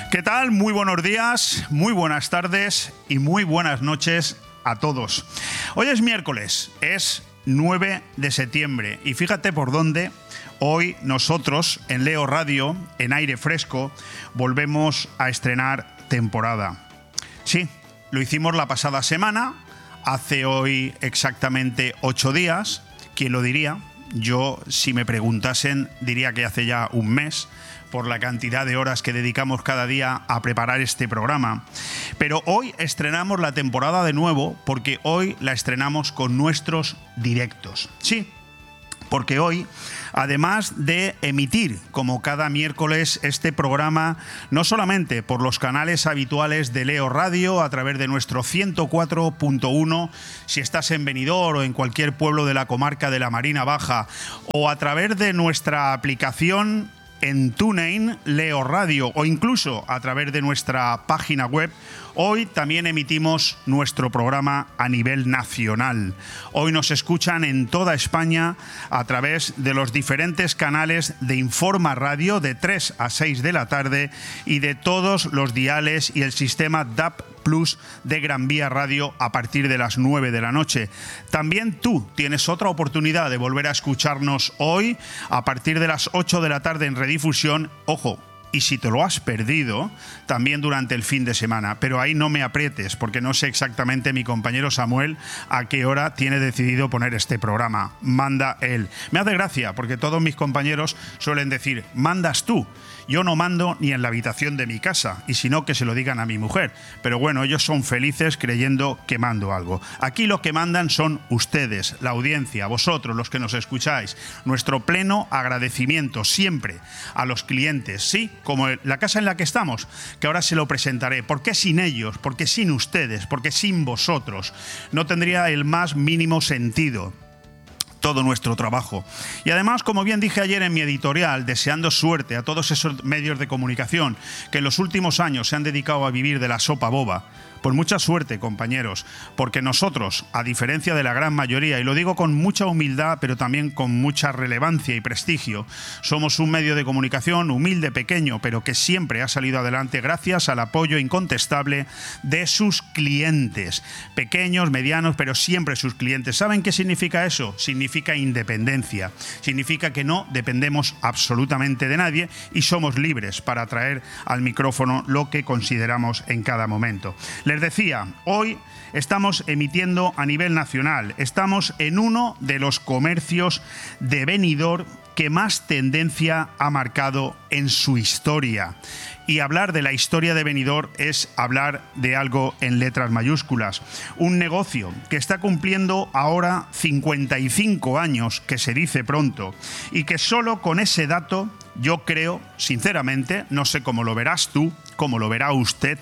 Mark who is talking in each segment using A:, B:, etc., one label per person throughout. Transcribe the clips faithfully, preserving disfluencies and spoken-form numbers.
A: ¿Qué tal? Muy buenos días, muy buenas tardes y muy buenas noches a todos. Hoy es miércoles, es nueve de septiembre y fíjate por dónde hoy nosotros en Leo Radio, en Aire Fresco, volvemos a estrenar temporada. Sí, lo hicimos la pasada semana, hace hoy exactamente ocho días. ¿Quién lo diría? Yo, si me preguntasen, diría que hace ya un mes, por la cantidad de horas que dedicamos cada día a preparar este programa. Pero hoy estrenamos la temporada de nuevo, porque hoy la estrenamos con nuestros directos. Sí, porque hoy, además de emitir, como cada miércoles, este programa, no solamente por los canales habituales de Leo Radio, a través de nuestro ciento cuatro punto uno, si estás en Benidorm o en cualquier pueblo de la comarca de la Marina Baja, o a través de nuestra aplicación en TuneIn, Leo Radio, o incluso a través de nuestra página web, hoy también emitimos nuestro programa a nivel nacional. Hoy nos escuchan en toda España a través de los diferentes canales de Informa Radio de tres a seis de la tarde y de todos los diales y el sistema D A B Plus de Gran Vía Radio a partir de las nueve de la noche. También tú tienes otra oportunidad de volver a escucharnos hoy a partir de las ocho de la tarde en redifusión. Ojo, y si te lo has perdido, también durante el fin de semana. Pero ahí no me aprietes, porque no sé exactamente mi compañero Samuel a qué hora tiene decidido poner este programa. Manda él. Me hace gracia, porque todos mis compañeros suelen decir, mandas tú. Yo no mando ni en la habitación de mi casa, y si no, que se lo digan a mi mujer. Pero bueno, ellos son felices creyendo que mando algo. Aquí lo que mandan son ustedes, la audiencia, vosotros, los que nos escucháis. Nuestro pleno agradecimiento siempre a los clientes, sí, como la casa en la que estamos, que ahora se lo presentaré. ¿Por qué sin ellos? ¿Por qué sin ustedes? ¿Por qué sin vosotros? No tendría el más mínimo sentido todo nuestro trabajo. Y además, como bien dije ayer en mi editorial, deseando suerte a todos esos medios de comunicación que en los últimos años se han dedicado a vivir de la sopa boba. Pues mucha suerte, compañeros, porque nosotros, a diferencia de la gran mayoría, y lo digo con mucha humildad, pero también con mucha relevancia y prestigio, somos un medio de comunicación humilde, pequeño, pero que siempre ha salido adelante gracias al apoyo incontestable de sus clientes. Pequeños, medianos, pero siempre sus clientes. ¿Saben qué significa eso? Significa independencia. Significa que no dependemos absolutamente de nadie y somos libres para traer al micrófono lo que consideramos en cada momento. Les decía, hoy estamos emitiendo a nivel nacional. Estamos en uno de los comercios de Benidorm que más tendencia ha marcado en su historia. Y hablar de la historia de Benidorm es hablar de algo en letras mayúsculas. Un negocio que está cumpliendo ahora cincuenta y cinco años, que se dice pronto, y que solo con ese dato, yo creo, sinceramente, no sé cómo lo verás tú, cómo lo verá usted,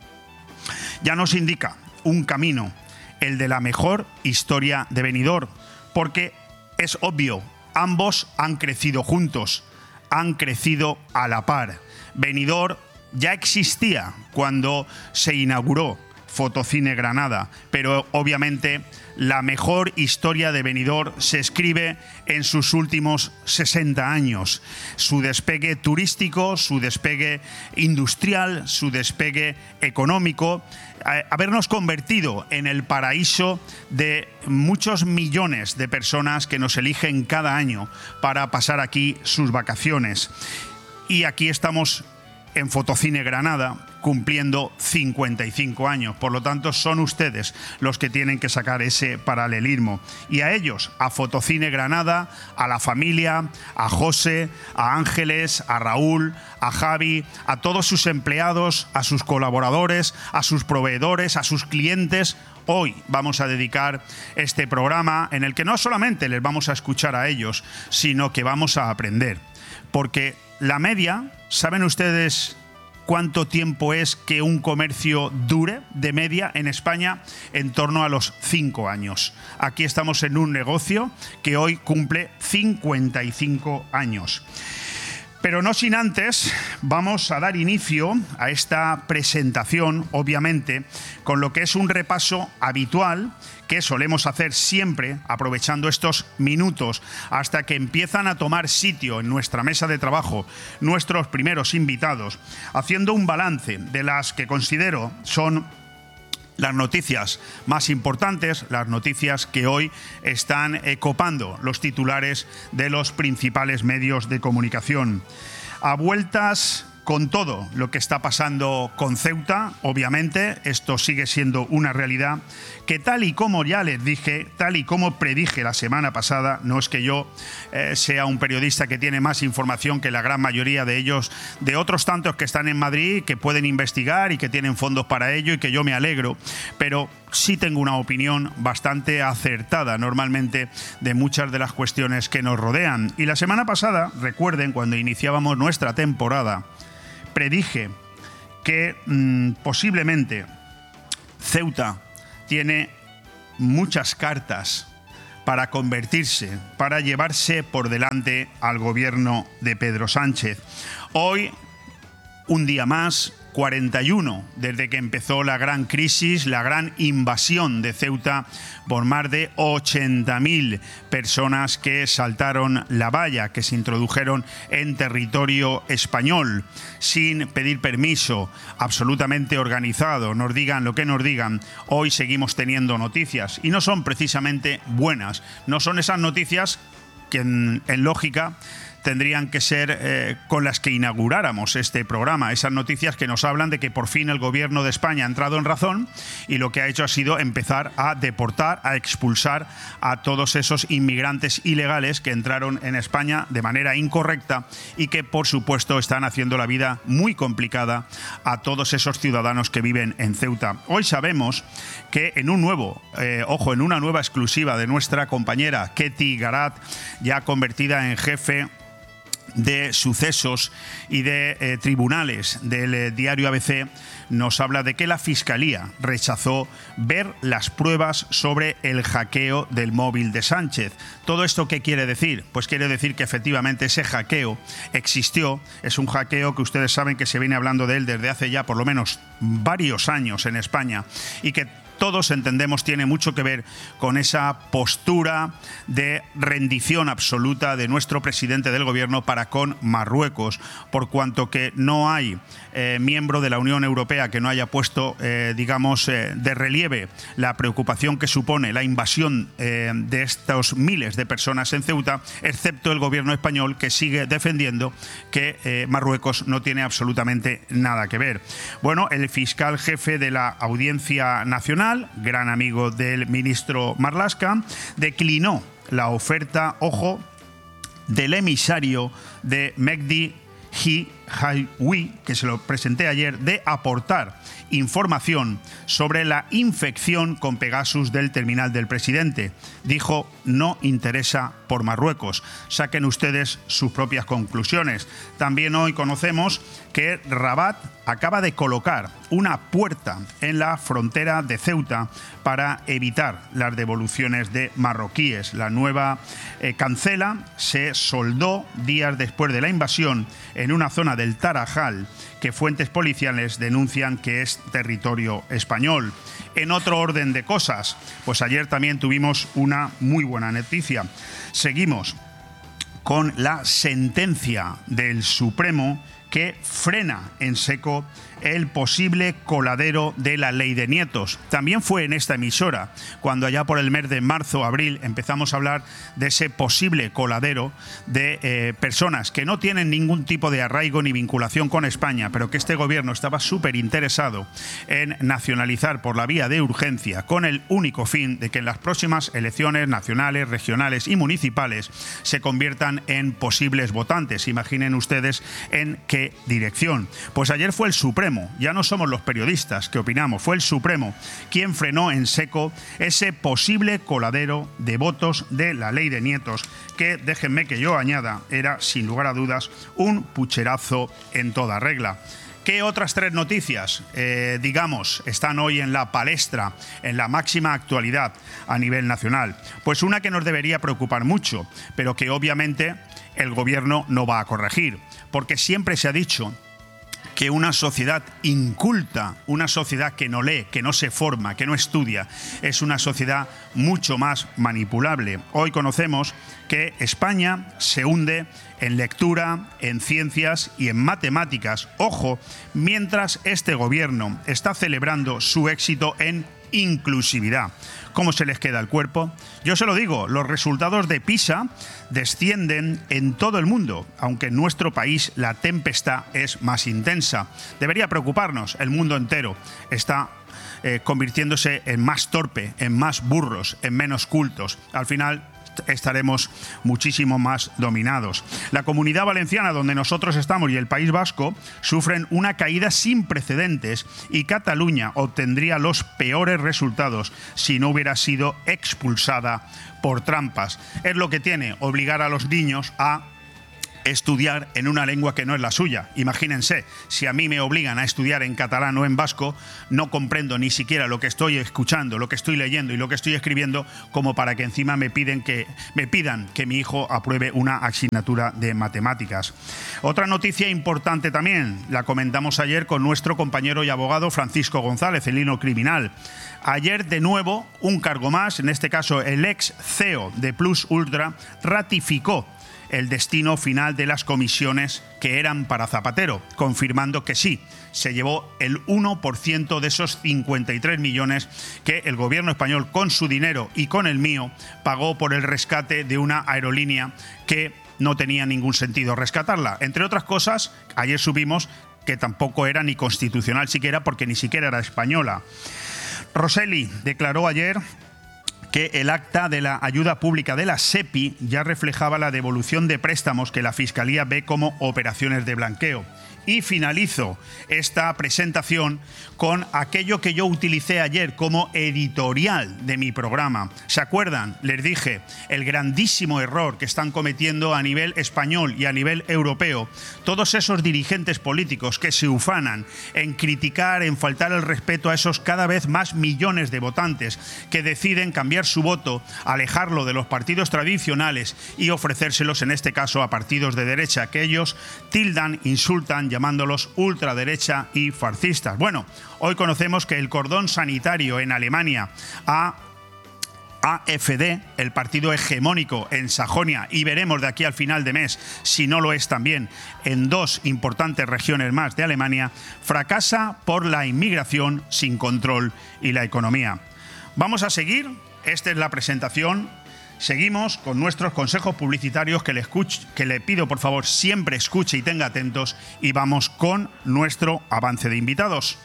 A: ya nos indica un camino, el de la mejor historia de Benidorm, porque es obvio, ambos han crecido juntos, han crecido a la par. Benidorm ya existía cuando se inauguró Fotocine Granada, pero obviamente la mejor historia de Benidorm se escribe en sus últimos sesenta años. Su despegue turístico, su despegue industrial, su despegue económico, habernos convertido en el paraíso de muchos millones de personas que nos eligen cada año para pasar aquí sus vacaciones. Y aquí estamos en Fotocine Granada, cumpliendo cincuenta y cinco años. Por lo tanto, son ustedes los que tienen que sacar ese paralelismo. Y a ellos, a Fotocine Granada, a la familia, a José, a Ángeles, a Raúl, a Javi, a todos sus empleados, a sus colaboradores, a sus proveedores, a sus clientes, hoy vamos a dedicar este programa en el que no solamente les vamos a escuchar a ellos, sino que vamos a aprender. Porque la media, ¿saben ustedes cuánto tiempo es que un comercio dure de media en España? En torno a los cinco años. Aquí estamos en un negocio que hoy cumple cincuenta y cinco años. Pero no sin antes, vamos a dar inicio a esta presentación, obviamente, con lo que es un repaso habitual que solemos hacer siempre, aprovechando estos minutos hasta que empiezan a tomar sitio en nuestra mesa de trabajo nuestros primeros invitados, haciendo un balance de las que considero son las noticias más importantes, las noticias que hoy están eh, copando los titulares de los principales medios de comunicación. A vueltas con todo lo que está pasando con Ceuta, obviamente, esto sigue siendo una realidad que, tal y como ya les dije, tal y como predije la semana pasada, no es que yo eh, sea un periodista que tiene más información que la gran mayoría de ellos, de otros tantos que están en Madrid, que pueden investigar y que tienen fondos para ello y que yo me alegro, pero sí tengo una opinión bastante acertada normalmente de muchas de las cuestiones que nos rodean. Y la semana pasada, recuerden, cuando iniciábamos nuestra temporada, predije que mmm, posiblemente Ceuta tiene muchas cartas para convertirse, para llevarse por delante al gobierno de Pedro Sánchez. Hoy, un día más, cuarenta y uno desde que empezó la gran crisis, la gran invasión de Ceuta por más de ochenta mil personas que saltaron la valla, que se introdujeron en territorio español sin pedir permiso, absolutamente organizado, nos digan lo que nos digan. Hoy seguimos teniendo noticias y no son precisamente buenas, no son esas noticias que en, en lógica tendrían que ser eh, con las que inauguráramos este programa. Esas noticias que nos hablan de que por fin el gobierno de España ha entrado en razón y lo que ha hecho ha sido empezar a deportar, a expulsar a todos esos inmigrantes ilegales que entraron en España de manera incorrecta y que, por supuesto, están haciendo la vida muy complicada a todos esos ciudadanos que viven en Ceuta. Hoy sabemos que en un nuevo, eh, ojo, en una nueva exclusiva de nuestra compañera Ketty Garat, ya convertida en jefe de sucesos y de eh, tribunales del eh, diario A B C, nos habla de que la Fiscalía rechazó ver las pruebas sobre el hackeo del móvil de Sánchez. ¿Todo esto qué quiere decir? Pues quiere decir que efectivamente ese hackeo existió, es un hackeo que ustedes saben que se viene hablando de él desde hace ya por lo menos varios años en España y que todos entendemos tiene mucho que ver con esa postura de rendición absoluta de nuestro presidente del gobierno para con Marruecos, por cuanto que no hay eh, miembro de la Unión Europea que no haya puesto, eh, digamos, eh, de relieve la preocupación que supone la invasión eh, de estos miles de personas en Ceuta, excepto el gobierno español, que sigue defendiendo que eh, Marruecos no tiene absolutamente nada que ver. Bueno, el fiscal jefe de la Audiencia Nacional, gran amigo del ministro Marlaska, declinó la oferta, ojo, del emisario de Mehdi Hijawi, que se lo presenté ayer, de aportar información sobre la infección con Pegasus del terminal del presidente. Dijo, no interesa por Marruecos. Saquen ustedes sus propias conclusiones. También hoy conocemos que Rabat acaba de colocar una puerta en la frontera de Ceuta para evitar las devoluciones de marroquíes. La nueva eh, cancela se soldó días después de la invasión en una zona del Tarajal que fuentes policiales denuncian que es territorio español. En otro orden de cosas, pues ayer también tuvimos una muy buena noticia. Seguimos con la sentencia del Supremo que frena en seco el posible coladero de la ley de nietos. También fue en esta emisora cuando allá por el mes de marzo, abril, empezamos a hablar de ese posible coladero de eh, personas que no tienen ningún tipo de arraigo ni vinculación con España, pero que este gobierno estaba súper interesado en nacionalizar por la vía de urgencia, con el único fin de que en las próximas elecciones nacionales, regionales y municipales se conviertan en posibles votantes. Imaginen ustedes en qué dirección. Pues ayer fue el Supremo, ya no somos los periodistas que opinamos, fue el Supremo quien frenó en seco ese posible coladero de votos de la ley de nietos, que, déjenme que yo añada, era sin lugar a dudas un pucherazo en toda regla. ¿Qué otras tres noticias, eh, digamos, están hoy en la palestra, en la máxima actualidad a nivel nacional? Pues una que nos debería preocupar mucho, pero que obviamente el gobierno no va a corregir, porque siempre se ha dicho que una sociedad inculta, una sociedad que no lee, que no se forma, que no estudia, es una sociedad mucho más manipulable. Hoy conocemos que España se hunde en lectura, en ciencias y en matemáticas. Ojo, mientras este gobierno está celebrando su éxito en inclusividad. ¿Cómo se les queda el cuerpo? Yo se lo digo, los resultados de PISA descienden en todo el mundo, aunque en nuestro país la tempestad es más intensa. Debería preocuparnos, el mundo entero está eh, convirtiéndose en más torpe, en más burros, en menos cultos. Al final estaremos muchísimo más dominados. La Comunidad Valenciana, donde nosotros estamos, y el País Vasco sufren una caída sin precedentes, y Cataluña obtendría los peores resultados si no hubiera sido expulsada por trampas. Es lo que tiene obligar a los niños a estudiar en una lengua que no es la suya. Imagínense, si a mí me obligan a estudiar en catalán o en vasco, no comprendo ni siquiera lo que estoy escuchando, lo que estoy leyendo y lo que estoy escribiendo, como para que encima me piden que me pidan que mi hijo apruebe una asignatura de matemáticas. Otra noticia importante también, la comentamos ayer con nuestro compañero y abogado Francisco González, el hilo criminal. Ayer, de nuevo, un cargo más, en este caso el ex C E O de Plus Ultra, ratificó el destino final de las comisiones que eran para Zapatero, confirmando que sí, se llevó el uno por ciento de esos cincuenta y tres millones que el gobierno español, con su dinero y con el mío, pagó por el rescate de una aerolínea que no tenía ningún sentido rescatarla. Entre otras cosas, ayer supimos que tampoco era ni constitucional siquiera, porque ni siquiera era española. Rosselli declaró ayer que el acta de la ayuda pública de la SEPI ya reflejaba la devolución de préstamos que la Fiscalía ve como operaciones de blanqueo. Y finalizo esta presentación con aquello que yo utilicé ayer como editorial de mi programa. ¿Se acuerdan? Les dije el grandísimo error que están cometiendo a nivel español y a nivel europeo todos esos dirigentes políticos que se ufanan en criticar, en faltar el respeto a esos cada vez más millones de votantes que deciden cambiar su voto, alejarlo de los partidos tradicionales y ofrecérselos, en este caso, a partidos de derecha que ellos tildan, insultan, llamándolos ultraderecha y fascistas. Bueno, hoy conocemos que el cordón sanitario en Alemania a AfD, el partido hegemónico en Sajonia, y veremos de aquí al final de mes si no lo es también en dos importantes regiones más de Alemania, fracasa por la inmigración sin control y la economía. Vamos a seguir, esta es la presentación. Seguimos con nuestros consejos publicitarios que le, escuch que le pido por favor siempre escuche y tenga atentos, y vamos con nuestro avance de invitados.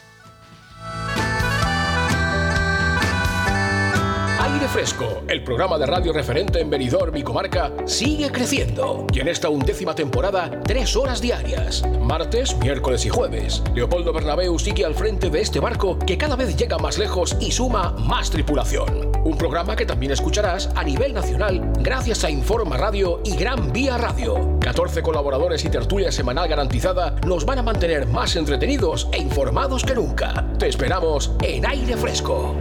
B: Aire Fresco, el programa de radio referente en Benidorm y comarca, sigue creciendo. Y en esta undécima temporada, tres horas diarias. Martes, miércoles y jueves. Leopoldo Bernabéu sigue al frente de este barco que cada vez llega más lejos y suma más tripulación. Un programa que también escucharás a nivel nacional gracias a Informa Radio y Gran Vía Radio. catorce colaboradores y tertulia semanal garantizada nos van a mantener más entretenidos e informados que nunca. Te esperamos en Aire Fresco.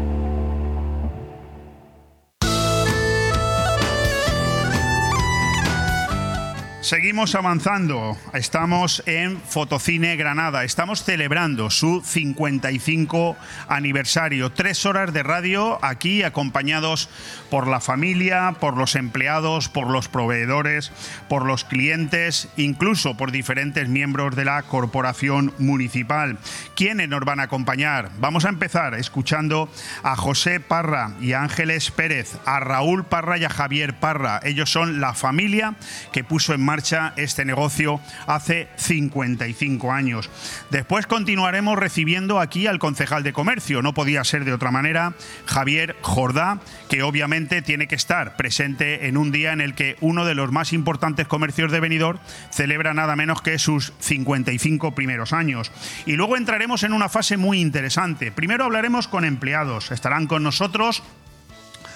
A: Seguimos avanzando, estamos en Fotocine Granada, estamos celebrando su cincuenta y cinco aniversario, tres horas de radio aquí acompañados por la familia, por los empleados, por los proveedores, por los clientes, incluso por diferentes miembros de la corporación municipal. ¿Quiénes nos van a acompañar? Vamos a empezar escuchando a José Parra y a Ángeles Pérez, a Raúl Parra y a Javier Parra. Ellos son la familia que puso en marcha marcha este negocio hace cincuenta y cinco años. Después continuaremos recibiendo aquí al concejal de comercio, no podía ser de otra manera, Javier Jordá, que obviamente tiene que estar presente en un día en el que uno de los más importantes comercios de Benidorm celebra nada menos que sus cincuenta y cinco primeros años. Y luego entraremos en una fase muy interesante. Primero hablaremos con empleados, estarán con nosotros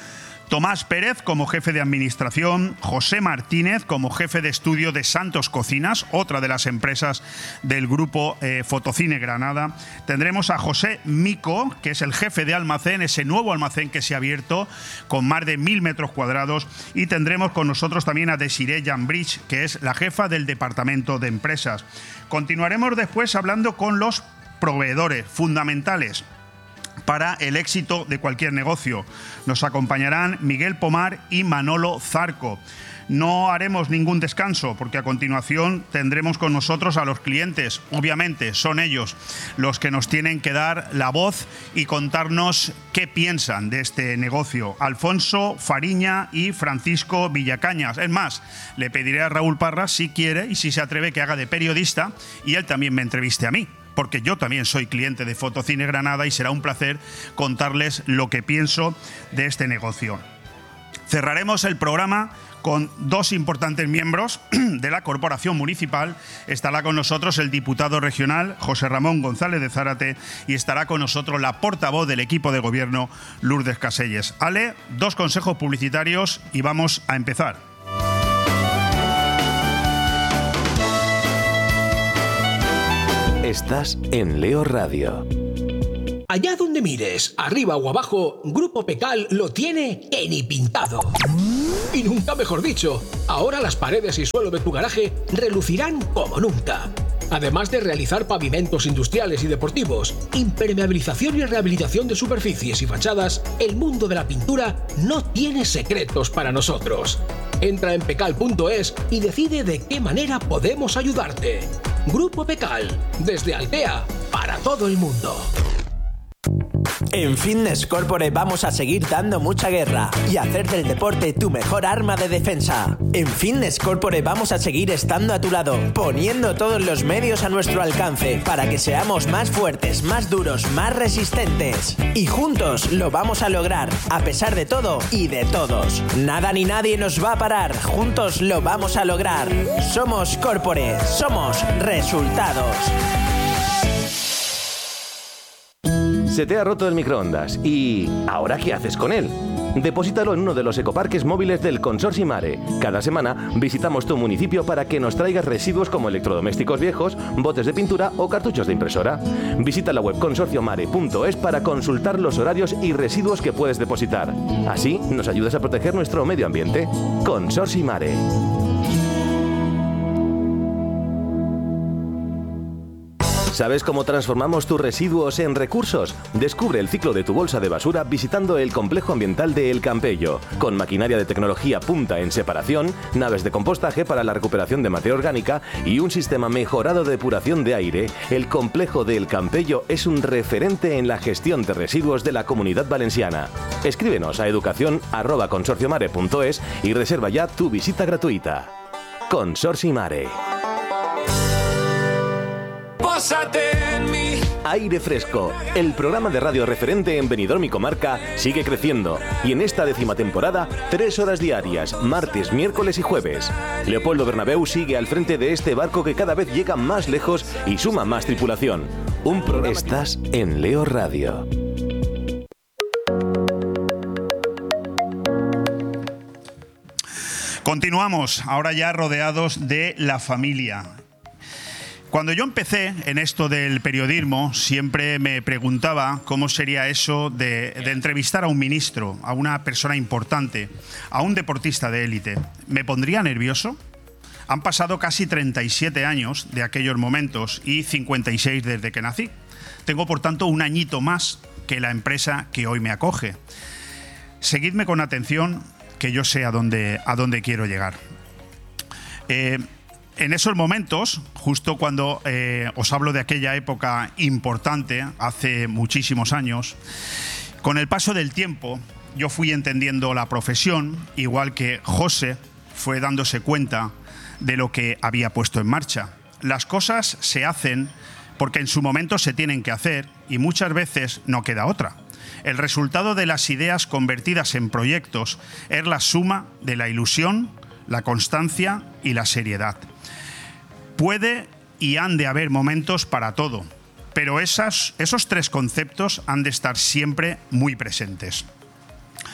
A: Tomás Pérez como jefe de administración, José Martínez como jefe de estudio de Santos Cocinas, otra de las empresas del grupo eh, Fotocine Granada. Tendremos a José Mico, que es el jefe de almacén, ese nuevo almacén que se ha abierto con más de mil metros cuadrados. Y tendremos con nosotros también a Desiree Jambridge, que es la jefa del departamento de empresas. Continuaremos después hablando con los proveedores fundamentales para el éxito de cualquier negocio. Nos acompañarán Miguel Pomar y Manolo Zarco. No haremos ningún descanso porque a continuación tendremos con nosotros a los clientes. Obviamente son ellos los que nos tienen que dar la voz y contarnos qué piensan de este negocio. Alfonso Fariña y Francisco Villacañas. Es más, le pediré a Raúl Parra si quiere y si se atreve que haga de periodista y él también me entreviste a mí, porque yo también soy cliente de Fotocine Granada y será un placer contarles lo que pienso de este negocio. Cerraremos el programa con dos importantes miembros de la Corporación Municipal. Estará con nosotros el diputado regional José Ramón González de Zárate y estará con nosotros la portavoz del equipo de gobierno Lourdes Caselles. Ale, dos consejos publicitarios y vamos a empezar.
C: Estás en Leo Radio.
B: Allá donde mires, arriba o abajo, Grupo Pecal lo tiene en y pintado. Y nunca mejor dicho, ahora las paredes y suelo de tu garaje relucirán como nunca. Además de realizar pavimentos industriales y deportivos, impermeabilización y rehabilitación de superficies y fachadas, el mundo de la pintura no tiene secretos para nosotros. Entra en pecal punto es y decide de qué manera podemos ayudarte. Grupo Pecal, desde Altea, para todo el mundo.
D: En Fitness Corporate vamos a seguir dando mucha guerra y hacer del deporte tu mejor arma de defensa. En Fitness Corporate vamos a seguir estando a tu lado, poniendo todos los medios a nuestro alcance para que seamos más fuertes, más duros, más resistentes. Y juntos lo vamos a lograr, a pesar de todo y de todos. Nada ni nadie nos va a parar, juntos lo vamos a lograr. Somos Corporate, somos resultados.
C: Se te ha roto el microondas y ¿ahora qué haces con él? Deposítalo en uno de los ecoparques móviles del Consorcio Mare. Cada semana visitamos tu municipio para que nos traigas residuos como electrodomésticos viejos, botes de pintura o cartuchos de impresora. Visita la web consorcio mare punto es para consultar los horarios y residuos que puedes depositar. Así nos ayudas a proteger nuestro medio ambiente. Consorcio Mare. ¿Sabes cómo transformamos tus residuos en recursos? Descubre el ciclo de tu bolsa de basura visitando el complejo ambiental de El Campello. Con maquinaria de tecnología punta en separación, naves de compostaje para la recuperación de materia orgánica y un sistema mejorado de depuración de aire, el complejo de El Campello es un referente en la gestión de residuos de la Comunidad Valenciana. Escríbenos a educación arroba consorcio mare punto es y reserva ya tu visita gratuita. Consorcio Mare. Aire Fresco, el programa de radio referente en Benidorm y comarca, sigue creciendo y en esta décima temporada, tres horas diarias, martes, miércoles y jueves. Leopoldo Bernabéu sigue al frente de este barco que cada vez llega más lejos y suma más tripulación. Un programa. Estás en Leo Radio.
A: Continuamos, ahora ya rodeados de la familia. Cuando yo empecé en esto del periodismo, siempre me preguntaba cómo sería eso de, de entrevistar a un ministro, a una persona importante, a un deportista de élite. ¿Me pondría nervioso? Han pasado casi treinta y siete años de aquellos momentos y cincuenta y seis desde que nací. Tengo, por tanto, un añito más que la empresa que hoy me acoge. Seguidme con atención, que yo sé a dónde, a dónde quiero llegar. Eh, En esos momentos, justo cuando eh, os hablo de aquella época importante, hace muchísimos años, con el paso del tiempo yo fui entendiendo la profesión, igual que José fue dándose cuenta de lo que había puesto en marcha. Las cosas se hacen porque en su momento se tienen que hacer y muchas veces no queda otra. El resultado de las ideas convertidas en proyectos es la suma de la ilusión, la constancia y la seriedad. Puede y han de haber momentos para todo, pero esas, esos tres conceptos han de estar siempre muy presentes.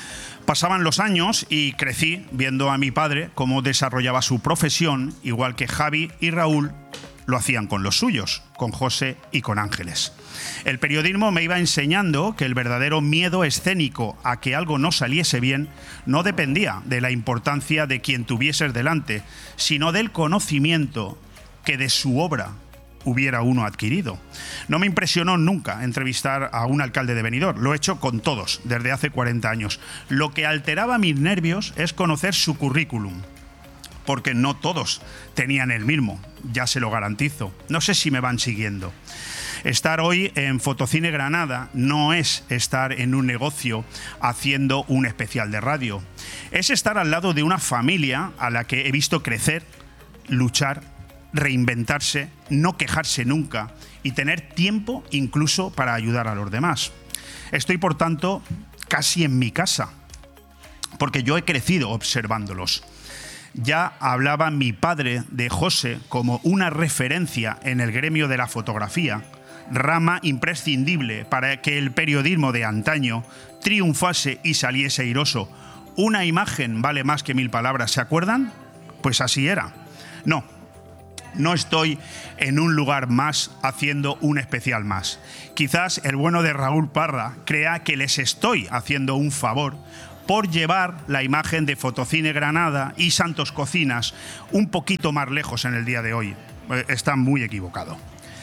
A: Pasaban los años y crecí viendo a mi padre cómo desarrollaba su profesión, igual que Javi y Raúl lo hacían con los suyos, con José y con Ángeles. El periodismo me iba enseñando que el verdadero miedo escénico a que algo no saliese bien no dependía de la importancia de quien tuvieses delante, sino del conocimiento que de su obra hubiera uno adquirido. No me impresionó nunca entrevistar a un alcalde de Benidorm, lo he hecho con todos desde hace cuarenta años. Lo que alteraba mis nervios es conocer su currículum, porque no todos tenían el mismo, ya se lo garantizo. No sé si me van siguiendo. Estar hoy en Fotocine Granada no es estar en un negocio haciendo un especial de radio. Es estar al lado de una familia a la que he visto crecer, luchar, reinventarse, no quejarse nunca y tener tiempo incluso para ayudar a los demás. Estoy, por tanto, casi en mi casa, porque yo he crecido observándolos. Ya hablaba mi padre de José como una referencia en el gremio de la fotografía, rama imprescindible para que el periodismo de antaño triunfase y saliese airoso. Una imagen vale más que mil palabras, ¿se acuerdan? Pues así era. No, no estoy en un lugar más haciendo un especial más. Quizás el bueno de Raúl Parra crea que les estoy haciendo un favor por llevar la imagen de Fotocine Granada y Santos Cocinas un poquito más lejos en el día de hoy. Está muy equivocado.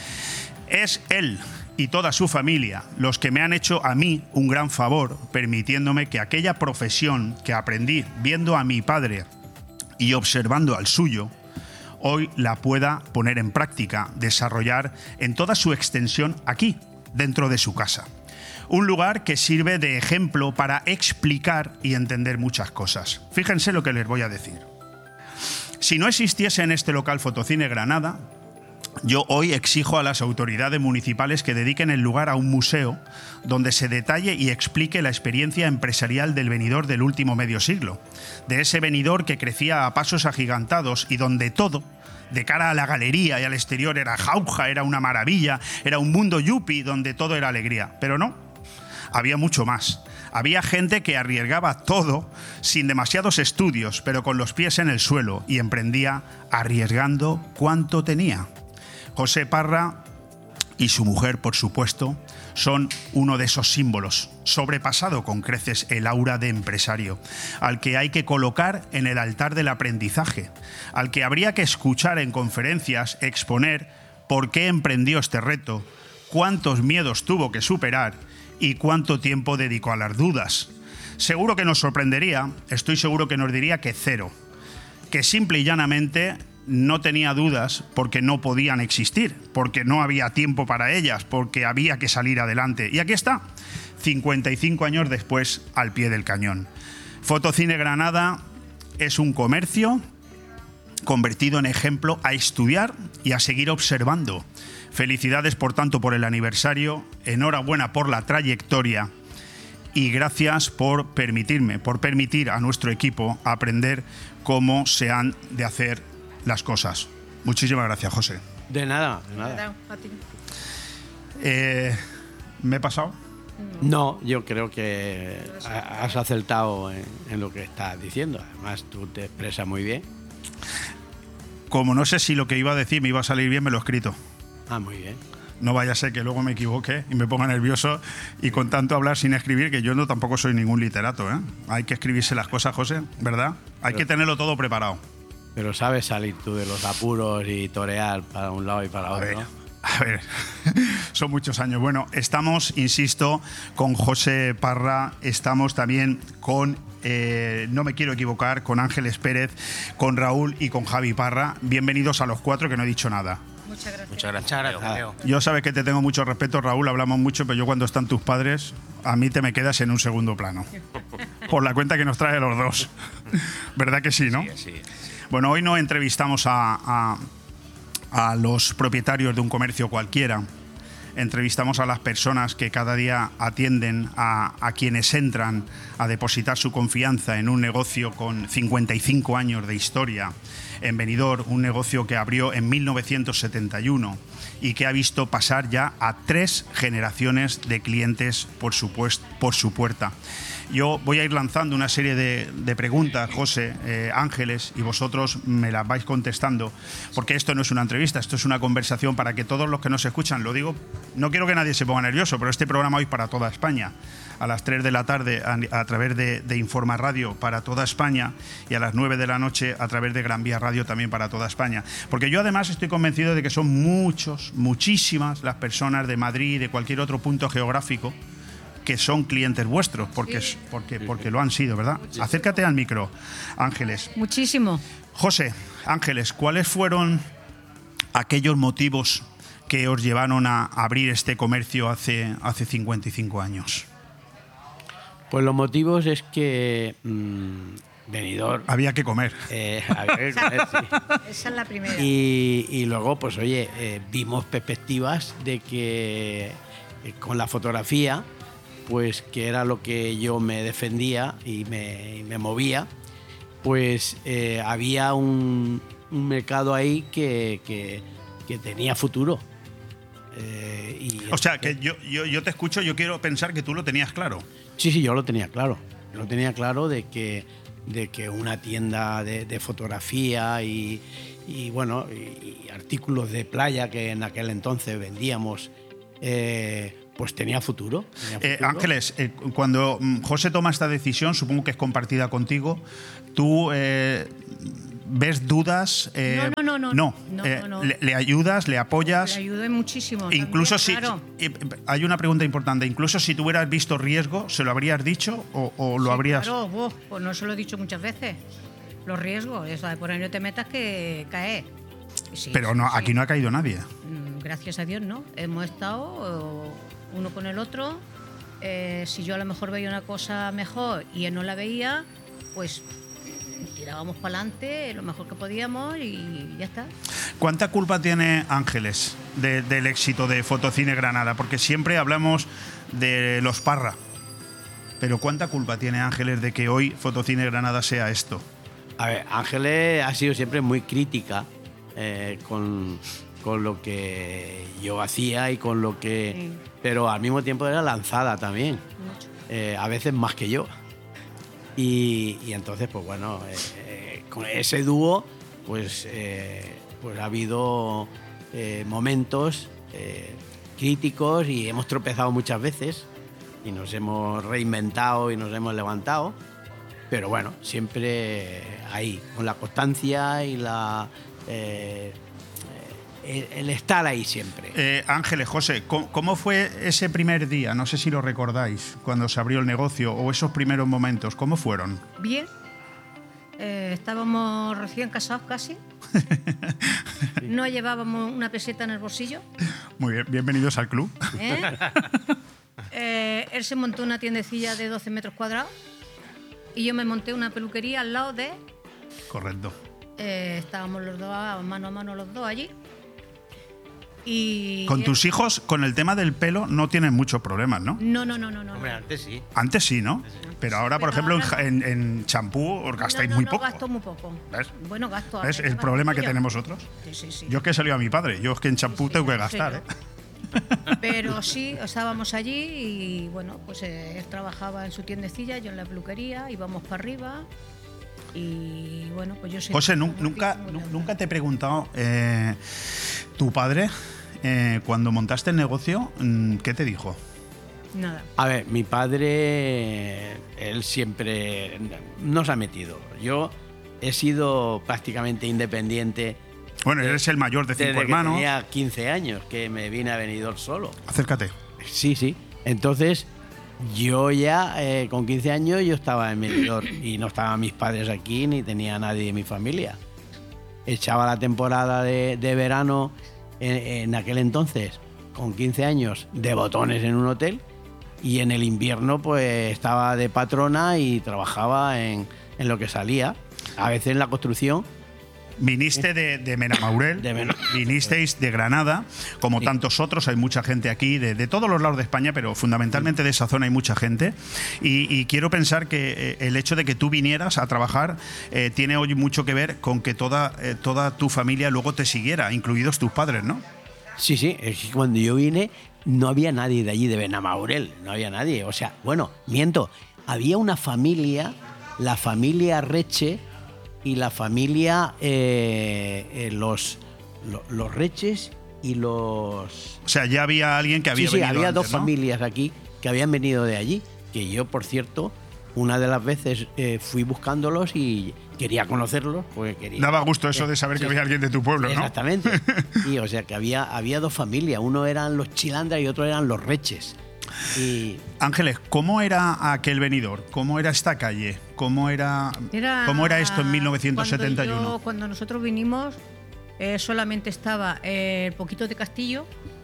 A: Es él y toda su familia los que me han hecho a mí un gran favor, permitiéndome que aquella profesión que aprendí viendo a mi padre y observando al suyo, hoy la pueda poner en práctica, desarrollar en toda su extensión aquí, dentro de su casa. Un lugar que sirve de ejemplo para explicar y entender muchas cosas. Fíjense lo que les voy a decir. Si no existiese en este local Fotocine Granada, yo hoy exijo a las autoridades municipales que dediquen el lugar a un museo donde se detalle y explique la experiencia empresarial del Benidorm del último medio siglo, de ese Benidorm que crecía a pasos agigantados y donde todo, de cara a la galería y al exterior, era jauja, era una maravilla, era un mundo yuppie donde todo era alegría. Pero no, había mucho más. Había gente que arriesgaba todo sin demasiados estudios, pero con los pies en el suelo, y emprendía arriesgando cuanto tenía. José Parra y su mujer, por supuesto, son uno de esos símbolos, sobrepasado con creces el aura de empresario, al que hay que colocar en el altar del aprendizaje, al que habría que escuchar en conferencias exponer por qué emprendió este reto, cuántos miedos tuvo que superar y cuánto tiempo dedicó a las dudas. Seguro que nos sorprendería, estoy seguro que nos diría que cero, que simple y llanamente no tenía dudas porque no podían existir, porque no había tiempo para ellas, porque había que salir adelante. Y aquí está, cincuenta y cinco años después, al pie del cañón. Fotocine Granada es un comercio convertido en ejemplo a estudiar y a seguir observando. Felicidades, por tanto, por el aniversario, enhorabuena por la trayectoria y gracias por permitirme, por permitir a nuestro equipo aprender cómo se han de hacer las cosas. Muchísimas gracias, José.
E: De nada, de nada.
F: A ti.
A: Eh, ¿Me he pasado?
E: No, yo creo que has acertado en, en lo que estás diciendo. Además, tú te expresas muy bien.
A: Como no sé si lo que iba a decir me iba a salir bien, me lo he escrito.
E: Ah, muy bien.
A: No vaya a ser que luego me equivoque y me ponga nervioso y con tanto hablar sin escribir, que yo no tampoco soy ningún literato, ¿eh? Hay que escribirse las cosas, José, ¿verdad? Hay que tenerlo todo preparado.
E: Pero sabes salir tú de los apuros y torear para un lado y para otro, ¿no?
A: A ver, son muchos años. Bueno, estamos, insisto, con José Parra, estamos también con, eh, no me quiero equivocar, con Ángeles Pérez, con Raúl y con Javi Parra. Bienvenidos a los cuatro, que no he dicho nada.
F: Muchas gracias.
G: Muchas gracias, Leo.
A: Yo sabes que te tengo mucho respeto, Raúl, hablamos mucho, pero yo cuando están tus padres, a mí te me quedas en un segundo plano. Por la cuenta que nos trae los dos. ¿Verdad que sí, no?
G: Sí, sí.
A: Bueno, hoy no entrevistamos a, a, a los propietarios de un comercio cualquiera. Entrevistamos a las personas que cada día atienden a, a quienes entran a depositar su confianza en un negocio con cincuenta y cinco años de historia, en Benidorm, un negocio que abrió en mil novecientos setenta y uno y que ha visto pasar ya a tres generaciones de clientes por su, pues, por su puerta. Yo voy a ir lanzando una serie de, de preguntas, José, eh, Ángeles, y vosotros me las vais contestando, porque esto no es una entrevista, esto es una conversación para que todos los que nos escuchan, lo digo, no quiero que nadie se ponga nervioso, pero este programa hoy para toda España, a las tres de la tarde a, a través de, de Informa Radio para toda España y a las nueve de la noche a través de Gran Vía Radio también para toda España. Porque yo además estoy convencido de que son muchos, muchísimas las personas de Madrid y de cualquier otro punto geográfico que son clientes vuestros, porque, sí. porque, porque lo han sido, ¿verdad? Muchísimo. Acércate al micro, Ángeles.
F: Muchísimo.
A: José, Ángeles, ¿cuáles fueron aquellos motivos que os llevaron a abrir este comercio hace, hace cincuenta y cinco años?
E: Pues los motivos es que mmm, Benidorm...
A: Había que comer.
E: Eh, había que comer, sí.
F: Esa es la primera.
E: Y, y luego, pues oye, eh, vimos perspectivas de que eh, con la fotografía, pues que era lo que yo me defendía y me, y me movía, pues eh, había un, un mercado ahí que, que, que tenía futuro. Eh, y
A: o sea, que yo, yo, yo te escucho, yo quiero pensar que tú lo tenías claro.
E: Sí, sí, yo lo tenía claro. Yo lo tenía claro de que, de que una tienda de, de fotografía y, y bueno, y, y artículos de playa que en aquel entonces vendíamos, eh, pues tenía futuro. Tenía futuro.
A: Eh, Ángeles, eh, cuando José toma esta decisión, supongo que es compartida contigo, tú eh, ves dudas. Eh,
F: no, no, no,
A: no.
F: no,
A: eh,
F: no, no.
A: Le, le ayudas, le apoyas.
F: Le ayudé muchísimo.
A: Incluso
F: también,
A: si,
F: claro.
A: si hay una pregunta importante. Incluso si tú hubieras visto riesgo, ¿se lo habrías dicho o, o lo
F: Sí,
A: habrías?
F: Claro, vos, pues no se lo he dicho muchas veces. Los riesgos, eso de por ahí no te metas que caes. Sí,
A: Pero
F: sí,
A: no,
F: sí.
A: aquí no ha caído nadie.
F: Gracias a Dios, ¿no? Hemos estado uno con el otro. Eh, si yo a lo mejor veía una cosa mejor y él no la veía, pues tirábamos para adelante lo mejor que podíamos y ya está.
A: ¿Cuánta culpa tiene Ángeles de, del éxito de Fotocine Granada? Porque siempre hablamos de los Parra. Pero ¿cuánta culpa tiene Ángeles de que hoy Fotocine Granada sea esto?
E: A ver, Ángeles ha sido siempre muy crítica eh, con, con lo que yo hacía y con lo que... Sí. Pero al mismo tiempo era lanzada también. Eh, a veces más que yo. Y, y entonces, pues bueno, eh, eh, con ese dúo, pues, eh, pues ha habido eh, momentos eh, críticos y hemos tropezado muchas veces y nos hemos reinventado y nos hemos levantado. Pero bueno, siempre ahí, con la constancia y la... Eh, El, el estar ahí siempre.
A: Eh, Ángeles, José, ¿cómo, ¿cómo fue ese primer día? No sé si lo recordáis, cuando se abrió el negocio o esos primeros momentos. ¿Cómo fueron?
F: Bien. Eh, estábamos recién casados casi. No llevábamos una peseta en el bolsillo.
A: Muy bien, bienvenidos al club.
F: ¿Eh? Eh, él se montó una tiendecilla de doce metros cuadrados y yo me monté una peluquería al lado de...
A: Correcto.
F: Eh, estábamos los dos, mano a mano los dos allí. Y
A: con tus hijos, con el tema del pelo, no tienen muchos problemas, ¿no?
F: No, no, no, no. no.
E: Hombre, antes sí.
A: Antes sí, ¿no? Pero ahora, por
F: Pero
A: ejemplo,
F: ahora
A: en,
F: no.
A: en champú os gastáis
F: no, no,
A: muy
F: no,
A: poco.
F: gasto muy poco.
A: ¿Ves?
F: Bueno, gasto.
A: ¿Ves
F: ahora,
A: el
F: gasto
A: problema que
F: yo.
A: tenemos otros?
F: Sí, sí, sí.
A: Yo es que he salido a mi padre. Yo es que en champú
F: Sí, sí,
A: tengo que
F: sí,
A: gastar,
F: sí,
A: ¿eh?
F: Pero sí, estábamos allí y bueno, pues eh, él trabajaba en su tiendecilla, yo en la peluquería, íbamos para arriba. Y bueno, pues yo sé.
A: José, nu nunca, nunca te he preguntado, eh, tu padre, eh, cuando montaste el negocio, ¿qué te dijo?
F: Nada.
E: A ver, mi padre, él siempre nos ha metido. Yo he sido prácticamente independiente.
A: Bueno, eres el mayor de cinco
E: desde
A: hermanos.
E: Que tenía quince años, que me vine a Benidorm solo.
A: Acércate.
E: Sí, sí. Entonces, yo ya, eh, con quince años, yo estaba en Benidorm y no estaban mis padres aquí ni tenía nadie de mi familia. Echaba la temporada de, de verano en, en aquel entonces, con quince años, de botones en un hotel y en el invierno pues estaba de patrona y trabajaba en, en lo que salía. A veces en la construcción
A: Viniste de, de Menamaurel,
E: De Mena-
A: vinisteis de Granada, como
E: Sí.
A: tantos otros, hay mucha gente aquí, de, de todos los lados de España, pero fundamentalmente de esa zona hay mucha gente. Y, y quiero pensar que eh, el hecho de que tú vinieras a trabajar eh, tiene hoy mucho que ver con que toda, eh, toda tu familia luego te siguiera, incluidos tus padres, ¿no?
E: Sí, sí, es que cuando yo vine no había nadie de allí, de Benamaurel, no había nadie. O sea, bueno, miento, había una familia, la familia Reche y la familia, eh, eh, los, lo- los Reches y los...
A: O sea, ya había alguien que había
E: sí, sí,
A: venido
E: había
A: antes,
E: dos
A: ¿no?
E: familias aquí que habían venido de allí, que yo, por cierto, una de las veces eh, fui buscándolos y quería conocerlos, porque quería...
A: Daba gusto eso de saber
E: Sí,
A: que había alguien de tu pueblo, ¿no?
E: Exactamente. Y o sea que había, había dos familias, uno eran los Chilandra y otro eran los Reches. Y
A: Ángeles, ¿cómo era aquel venidor? ¿Cómo era esta calle? ¿Cómo era,
F: Era
A: ¿cómo era esto en mil novecientos setenta y uno?
F: Cuando, yo- cuando nosotros vinimos, eh, solamente estaba eh, el poquito de Castillo,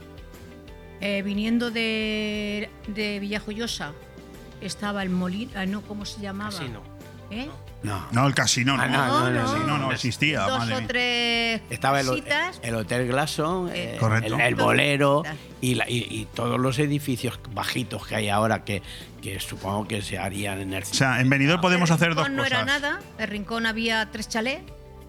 F: eh, viniendo de, de Villajoyosa, estaba el molino, ah, no, ¿cómo se llamaba?
G: Casino.
F: ¿Eh?
E: no,
A: No, el casino no.
E: Ah, no, no,
A: el
E: no,
A: casino
E: no.
A: no existía.
F: Dos
A: madre
F: o
A: mía.
F: tres
E: estaba el,
F: casitas.
E: el Hotel Glasson, eh,
A: Correcto.
E: el, el bolero y, la- y- y todos los edificios bajitos que hay ahora que, que supongo que se harían en el...
A: O sea, en venidor podemos
F: El
A: hacer dos
F: Rincón no
A: cosas.
F: era nada, el Rincón había tres chalés,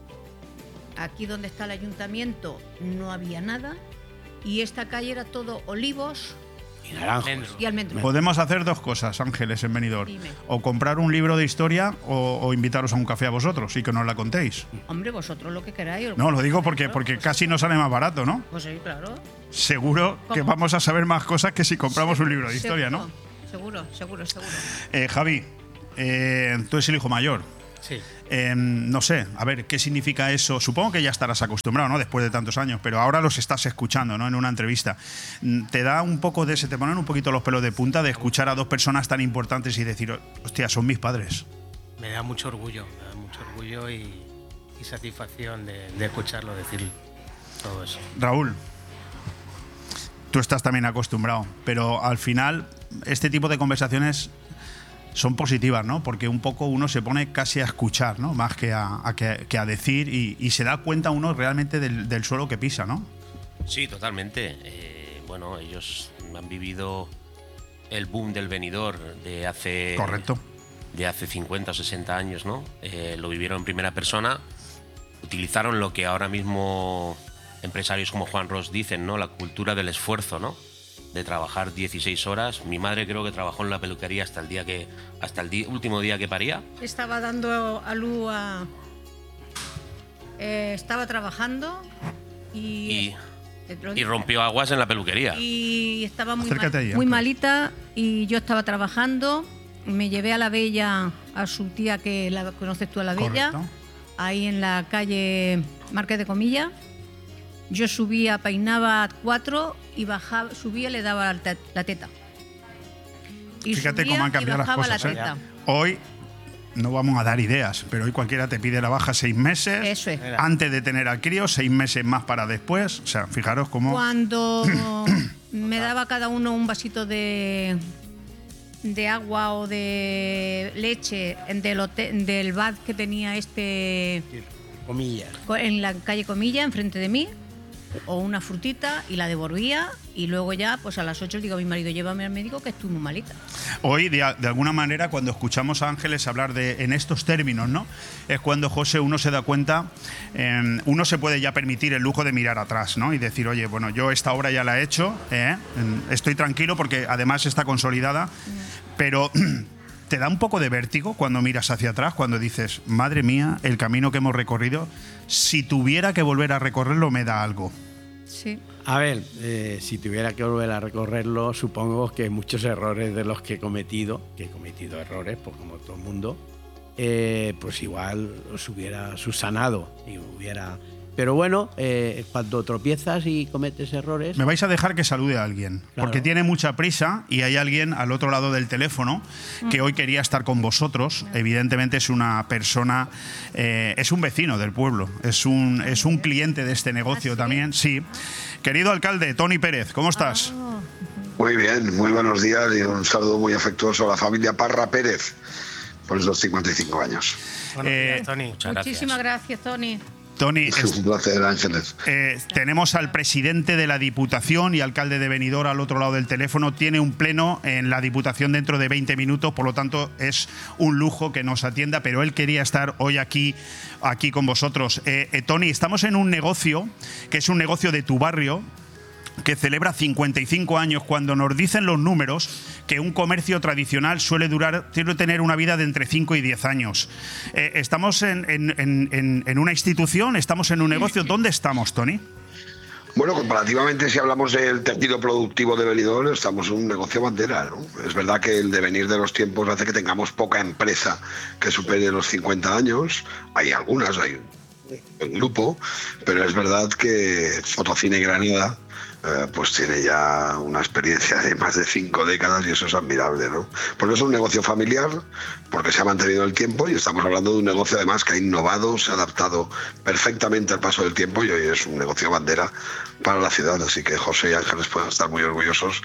F: aquí donde está el ayuntamiento no había nada, y esta calle era todo olivos
E: y naranjos.
G: Almendros.
F: y almendros.
A: Podemos hacer dos cosas, Ángeles, en venidor.
F: Dime.
A: O comprar un libro de historia o, o invitaros a un café a vosotros y que nos la contéis.
F: Hombre, vosotros lo que queráis.
A: No, lo digo porque,
F: Claro,
A: porque
F: pues,
A: casi nos sale más barato, ¿no?
F: Pues sí, claro.
A: Seguro que
F: ¿Cómo?
A: vamos a saber más cosas que si compramos un libro de historia, ¿no?
F: Seguro, seguro, seguro.
A: Eh, Javi, eh, tú eres el hijo mayor.
G: Sí.
A: Eh, no sé, a ver, ¿qué significa eso? Supongo que ya estarás acostumbrado, ¿no? Después de tantos años, pero ahora los estás escuchando, ¿no? En una entrevista. Mm, ¿Te da un poco de, se te ponen un poquito los pelos de punta de escuchar a dos personas tan importantes y decir, hostia, son mis padres?
G: Me da mucho orgullo, me da mucho orgullo y, y satisfacción de, de escucharlo decir todo eso.
A: Raúl, tú estás también acostumbrado, pero al final este tipo de conversaciones son positivas, ¿no? Porque un poco uno se pone casi a escuchar, ¿no? Más que a, a que, que a decir y, y se da cuenta uno realmente del, del suelo que pisa, ¿no?
H: Sí, totalmente. Eh, bueno, ellos han vivido el boom del venidor de hace,
A: Correcto.
H: de hace cincuenta o sesenta años, ¿no? Eh, lo vivieron en primera persona, utilizaron lo que ahora mismo empresarios como Juan Ros dicen, ¿no? La cultura del esfuerzo, ¿no? De trabajar dieciséis horas. Mi madre creo que trabajó en la peluquería hasta el día que hasta el día, último día que paría.
F: Estaba dando a luz a... eh, estaba trabajando y...
H: Y,
F: te lo
H: y
F: digo.
H: rompió aguas en la peluquería.
F: Y estaba muy,
A: Acércate
F: mal-
A: ahí,
F: muy
A: Ángel.
F: malita y yo estaba trabajando. Me llevé a la Bella, a su tía que la conoces tú, a la Bella,
A: Correcto.
F: ahí en la calle Marqués de Comilla. Yo subía, peinaba cuatro y bajaba, subía y le daba la te- la teta. Y
A: Fíjate
F: subía
A: cómo han
F: y
A: cambiado las
F: bajaba
A: cosas,
F: la
A: ¿eh?
F: teta.
A: Hoy no vamos a dar ideas, pero hoy cualquiera te pide la baja seis meses.
F: Eso es.
A: Antes de tener al crío, seis meses más para después. O sea, fijaros cómo...
F: Cuando me daba cada uno un vasito de, de agua o de leche del, hotel- del bar que tenía este
E: Comillas.
F: co- en la calle Comilla, enfrente de mí, o una frutita y la devolvía y luego ya pues a las ocho le digo a mi marido, llévame al médico que estoy muy malita.
A: Hoy, de, de alguna manera, cuando escuchamos a Ángeles hablar de en estos términos, ¿no? Es cuando, José, uno se da cuenta, eh, uno se puede ya permitir el lujo de mirar atrás, ¿no? Y decir, oye, bueno, yo esta obra ya la he hecho, ¿eh? Estoy tranquilo porque además está consolidada, pero te da un poco de vértigo cuando miras hacia atrás, cuando dices, madre mía, el camino que hemos recorrido, si tuviera que volver a recorrerlo me da algo.
F: Sí.
E: A ver, eh, si tuviera que volver a recorrerlo, supongo que muchos errores de los que he cometido, que he cometido errores, pues como todo el mundo, eh, pues igual los hubiera subsanado y hubiera... Pero bueno, eh, cuando tropiezas y cometes errores...
A: Me vais a dejar que salude a alguien,
E: Claro.
A: porque tiene mucha prisa y hay alguien al otro lado del teléfono que hoy quería estar con vosotros. Evidentemente es una persona, eh, es un vecino del pueblo, es un, es un cliente de este negocio
F: ¿Ah, sí?
A: también, sí. Querido alcalde, Toni Pérez, ¿cómo estás?
F: Ah,
I: Muy bien, muy buenos días y un saludo muy afectuoso a la familia Parra Pérez por esos cincuenta y cinco años.
G: Buenos
A: Eh,
G: días, Tony.
H: Muchas
F: muchísimas
H: gracias.
F: gracias, Tony.
A: Tony,
I: es un placer, Ángeles.
A: Eh, tenemos al presidente de la Diputación y alcalde de Benidorm al otro lado del teléfono. Tiene un pleno en la Diputación dentro de veinte minutos, por lo tanto es un lujo que nos atienda, pero él quería estar hoy aquí, aquí con vosotros. Eh, eh, Tony, estamos en un negocio que es un negocio de tu barrio, que celebra cincuenta y cinco años, cuando nos dicen los números que un comercio tradicional suele durar, suele tener una vida de entre cinco y diez años. Eh, ¿Estamos en, en, en, en una institución? ¿Estamos en un negocio? ¿Dónde estamos, Tony?
I: Bueno, comparativamente, si hablamos del tejido productivo de Benidorm, estamos en un negocio bandera, ¿no? Es verdad que el devenir de los tiempos hace que tengamos poca empresa que supere los cincuenta años. Hay algunas, hay un grupo, pero es verdad que Fotocine Granada Eh, pues tiene ya una experiencia de más de cinco décadas y eso es admirable, ¿no? Porque es un negocio familiar, porque se ha mantenido el tiempo y estamos hablando de un negocio además que ha innovado, se ha adaptado perfectamente al paso del tiempo y hoy es un negocio bandera para la ciudad, así que José y Ángeles pueden estar muy orgullosos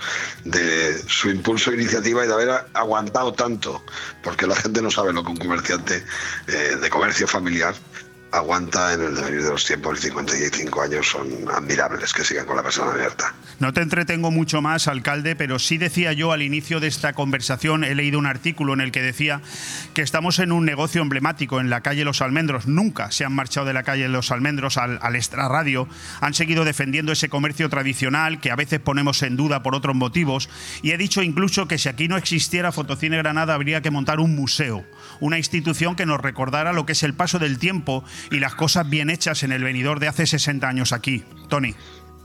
I: de su impulso e iniciativa y de haber aguantado tanto, porque la gente no sabe lo que un comerciante eh, de comercio familiar aguanta en el devenir de los tiempos. Y cincuenta y cinco años son admirables, que sigan con la persona abierta.
A: No te entretengo mucho más, alcalde, pero sí decía yo al inicio de esta conversación, he leído un artículo en el que decía que estamos en un negocio emblemático en la calle Los Almendros. Nunca se han marchado de la calle Los Almendros al, al extrarradio. Han seguido defendiendo ese comercio tradicional que a veces ponemos en duda por otros motivos. Y he dicho incluso que si aquí no existiera Fotocine Granada habría que montar un museo, una institución que nos recordara lo que es el paso del tiempo y las cosas bien hechas en el Benidorm de hace sesenta años aquí. Tony.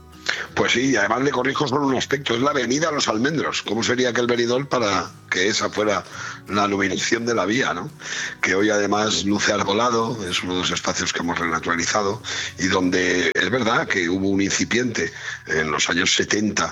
I: Pues sí, y además le corrijo solo un aspecto, es la avenida Los Almendros. ¿Cómo sería aquel Benidorm para que esa fuera la iluminación de la vía, ¿no? Que hoy además luce arbolado, es uno de los espacios que hemos renaturalizado y donde es verdad que hubo un incipiente en los años setenta,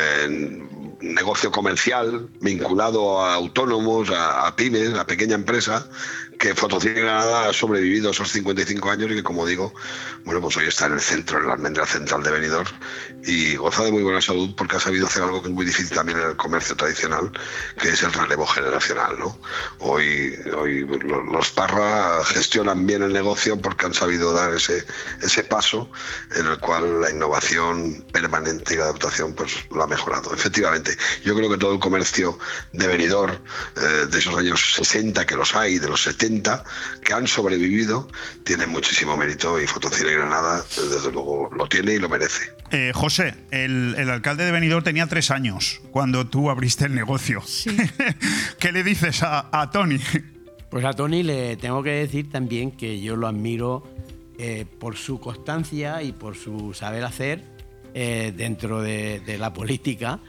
I: en negocio comercial vinculado a autónomos, a, a pymes, a pequeña empresa, que Fotocine Granada ha sobrevivido esos cincuenta y cinco años y que, como digo, bueno, pues hoy está en el centro, en la almendra central de Benidorm y goza de muy buena salud porque ha sabido hacer algo que es muy difícil también en el comercio tradicional, que es el relevo generacional, ¿no? Hoy, hoy los Parra gestionan bien el negocio porque han sabido dar ese, ese paso en el cual la innovación permanente y la adaptación pues lo ha mejorado. Efectivamente, yo creo que todo el comercio de Benidorm, eh, de esos años sesenta, que los hay, de los setenta, que han sobrevivido, tiene muchísimo mérito y Fotocine Granada desde luego lo tiene y lo merece.
A: Eh, José, el, el alcalde de Benidorm tenía tres años cuando tú abriste el negocio. Sí. ¿Qué le dices a, a Tony?
E: Pues a Tony le tengo que decir también que yo lo admiro eh, por su constancia y por su saber hacer eh, dentro de, de la política,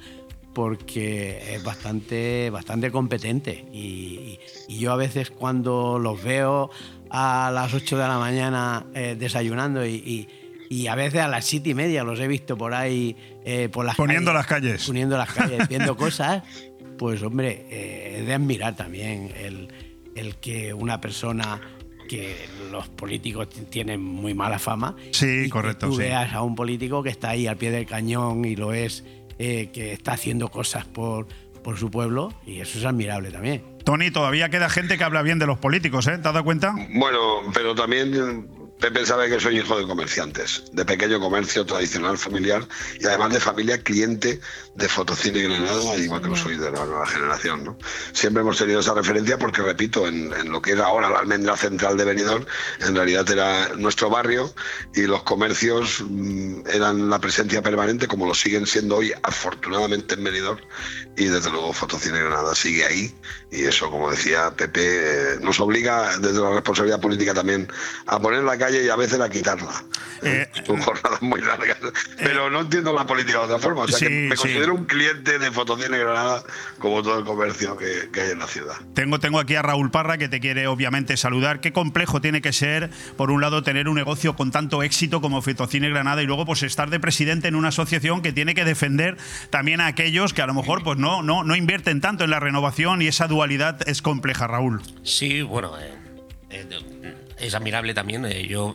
E: porque es bastante, bastante competente y, y yo a veces cuando los veo a las ocho de la mañana eh, desayunando y, y, y a veces a las siete y media los he visto por ahí eh, por las
A: poniendo
E: calles,
A: las calles
E: poniendo las calles, viendo cosas, pues hombre, eh, es de admirar también el, el que una persona que los políticos tienen muy mala fama,
A: sí,
E: y
A: correcto,
E: que tú
A: sí.
E: veas a un político que está ahí al pie del cañón y lo es, eh, que está haciendo cosas por, por su pueblo, y eso es admirable también.
A: Tony, todavía queda gente que habla bien de los políticos, ¿eh? ¿Te has dado cuenta?
I: Bueno, pero también Pepe sabe que soy hijo de comerciantes, de pequeño comercio tradicional familiar y además de familia cliente de Fotocine Granada, igual que lo soy de la nueva generación, ¿no? Siempre hemos tenido esa referencia porque, repito, en, en lo que era ahora la almendra central de Benidorm, en realidad era nuestro barrio y los comercios mmm, eran la presencia permanente, como lo siguen siendo hoy, afortunadamente, en Benidorm, y desde luego Fotocine Granada sigue ahí y eso, como decía Pepe, eh, nos obliga desde la responsabilidad política también a poner la calle y a veces a quitarla. Eh, Son jornadas muy largas. Eh, pero no entiendo la política de otra forma. O sea, sí, que me considero sí. un cliente de Fotocine Granada como todo el comercio que, que hay en la ciudad.
A: Tengo, tengo aquí a Raúl Parra, que te quiere obviamente saludar. Qué complejo tiene que ser, por un lado, tener un negocio con tanto éxito como Fotocine Granada y luego pues estar de presidente en una asociación que tiene que defender también a aquellos que a lo mejor pues no, no, no invierten tanto en la renovación, y esa dualidad es compleja, Raúl.
H: Sí, bueno, eh, eh, es admirable también. Eh, yo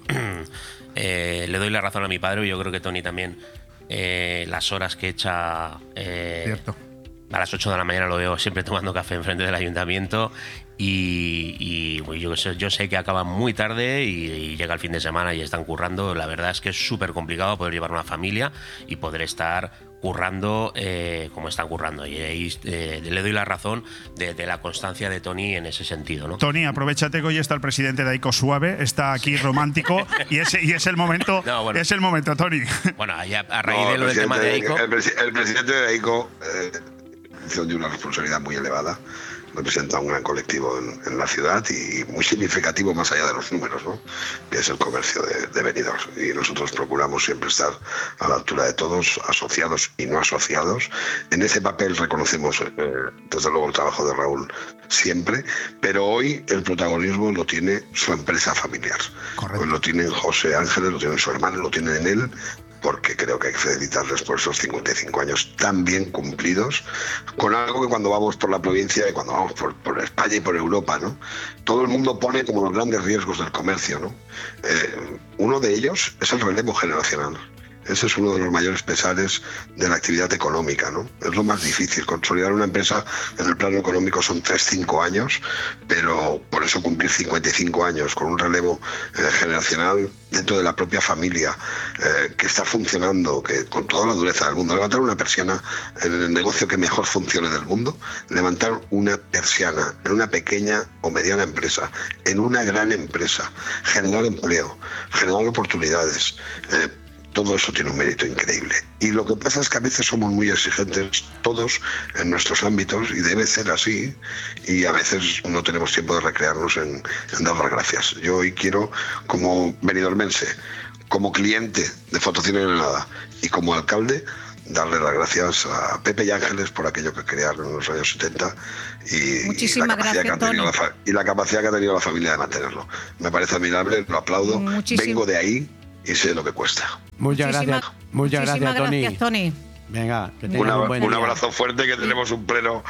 H: eh, le doy la razón a mi padre y yo creo que Tony también. Eh, las horas que echa eh, a las ocho de la mañana lo veo siempre tomando café enfrente del ayuntamiento y, y bueno, yo, sé, yo sé que acaban muy tarde y, y llega el fin de semana y están currando. La verdad es que es súper complicado poder llevar una familia y poder estar currando eh, como están currando. Y ahí eh, le doy la razón de, de la constancia de Tony en ese sentido, ¿no?
A: Tony, aprovechate que hoy está el presidente de Aico Suave, está aquí romántico y es, y es el momento, no, bueno, es el momento, Tony.
H: Bueno, ya, a raíz
I: no,
H: de lo del tema de Aico...
I: El, el presidente de Aico eh, tiene una responsabilidad muy elevada. Representa un gran colectivo en, en la ciudad y muy significativo más allá de los números, ¿no? Que es el comercio de, de Benidorm. Y nosotros procuramos siempre estar a la altura de todos, asociados y no asociados. En ese papel reconocemos, eh, desde luego, el trabajo de Raúl siempre, pero hoy el protagonismo lo tiene su empresa familiar. Correcto. Pues lo tienen José Ángeles, lo tiene su hermano, lo tienen en él, porque creo que hay que felicitarles por esos cincuenta y cinco años tan bien cumplidos, con algo que cuando vamos por la provincia y cuando vamos por, por España y por Europa, ¿no? Todo el mundo pone como los grandes riesgos del comercio, ¿no? Eh, uno de ellos es el relevo generacional. Ese es uno de los mayores pesares de la actividad económica, ¿no? Es lo más difícil. Consolidar una empresa en el plano económico son tres cinco años, pero por eso cumplir cincuenta y cinco años con un relevo eh, generacional dentro de la propia familia, eh, que está funcionando, que con toda la dureza del mundo, levantar una persiana en el negocio que mejor funcione del mundo, levantar una persiana en una pequeña o mediana empresa, en una gran empresa, generar empleo, generar oportunidades, eh, todo eso tiene un mérito increíble. Y lo que pasa es que a veces somos muy exigentes todos en nuestros ámbitos y debe ser así, y a veces no tenemos tiempo de recrearnos en, en dar las gracias. Yo hoy quiero, como benidormense, como cliente de Fotocine Granada y como alcalde, darle las gracias a Pepe y Ángeles por aquello que crearon en los años setenta y,
F: Muchísimas
I: y, la, capacidad
F: gracias,
I: que ha tenido la, y la capacidad que ha tenido la familia de mantenerlo. Me parece admirable, lo aplaudo,
F: Muchísim...
I: vengo de ahí y sé lo que cuesta.
E: Muchas
F: Muchísimas,
E: gracias, muchas gracias,
F: gracias
E: Tony.
F: Tony.
E: Venga, que tengas
I: Una,
E: un buen
I: un
E: día.
I: abrazo fuerte, que tenemos un pleno